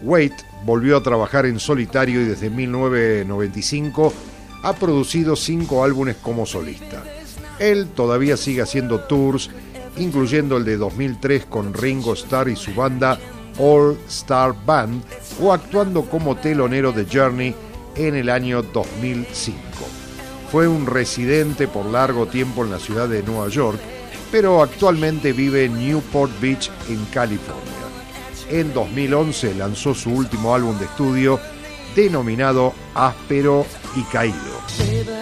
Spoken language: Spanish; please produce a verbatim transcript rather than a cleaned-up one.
Waite volvió a trabajar en solitario y desde mil novecientos noventa y cinco ha producido cinco álbumes como solista. Él todavía sigue haciendo tours, incluyendo el de dos mil tres con Ringo Starr y su banda All Star Band, o actuando como telonero de Journey en el año dos mil cinco. Fue un residente por largo tiempo en la ciudad de Nueva York, pero actualmente vive en Newport Beach, en California. En dos mil once lanzó su último álbum de estudio, denominado Áspero y Caído.